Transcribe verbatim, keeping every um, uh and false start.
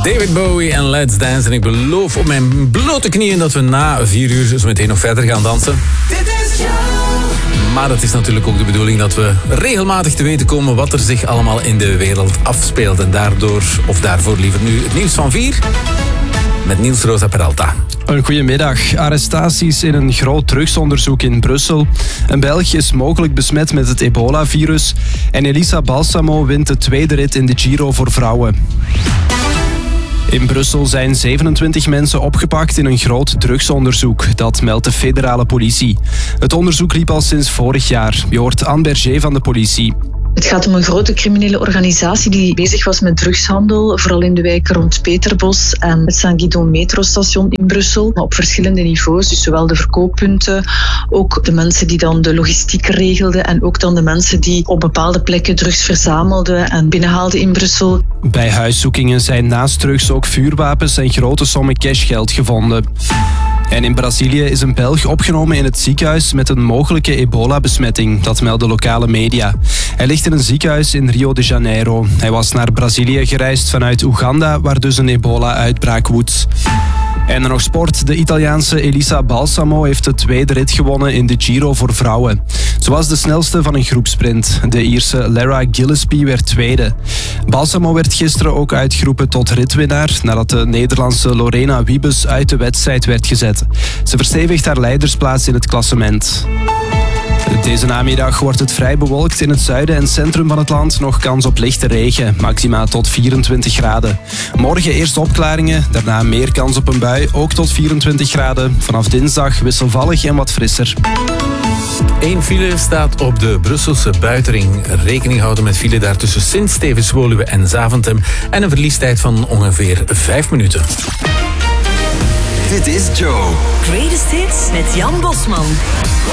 David Bowie en Let's Dance. En ik beloof op mijn blote knieën dat we na vier uur zo meteen nog verder gaan dansen. Dit is Joe. Maar het is natuurlijk ook de bedoeling dat we regelmatig te weten komen wat er zich allemaal in de wereld afspeelt. En daardoor, of daarvoor liever nu, het nieuws van vier met Niels Rosa Peralta. Een goedemiddag. Arrestaties in een groot drugsonderzoek in Brussel. Een Belg is mogelijk besmet met het ebola-virus. En Elisa Balsamo wint de tweede rit in de Giro voor vrouwen. In Brussel zijn zevenentwintig mensen opgepakt in een groot drugsonderzoek. Dat meldt de federale politie. Het onderzoek liep al sinds vorig jaar. Je hoort Anne Berger van de politie. Het gaat om een grote criminele organisatie die bezig was met drugshandel, vooral in de wijken rond Peterbos en het Saint-Guidon metrostation in Brussel. Op verschillende niveaus, dus zowel de verkooppunten, ook de mensen die dan de logistiek regelden en ook dan de mensen die op bepaalde plekken drugs verzamelden en binnenhaalden in Brussel. Bij huiszoekingen zijn naast drugs ook vuurwapens en grote sommen cashgeld gevonden. En in Brazilië is een Belg opgenomen in het ziekenhuis met een mogelijke ebola-besmetting. Dat melden lokale media. Hij ligt in een ziekenhuis in Rio de Janeiro. Hij was naar Brazilië gereisd vanuit Oeganda, waar dus een ebola-uitbraak woedt. En dan nog sport. De Italiaanse Elisa Balsamo heeft de tweede rit gewonnen in de Giro voor vrouwen. Ze was de snelste van een groepsprint. De Ierse Lara Gillespie werd tweede. Balsamo werd gisteren ook uitgeroepen tot ritwinnaar nadat de Nederlandse Lorena Wiebes uit de wedstrijd werd gezet. Ze verstevigt haar leidersplaats in het klassement. Deze namiddag wordt het vrij bewolkt in het zuiden en centrum van het land. Nog kans op lichte regen, maxima tot vierentwintig graden. Morgen eerst opklaringen, daarna meer kans op een bui, ook tot vierentwintig graden. Vanaf dinsdag wisselvallig en wat frisser. Eén file staat op de Brusselse buitenring. Rekening houden met file daar tussen Sint-Stevens, Woluwe en Zaventem. En een verliestijd van ongeveer vijf minuten. Dit is Joe. Greatest Hits met Jan Bosman.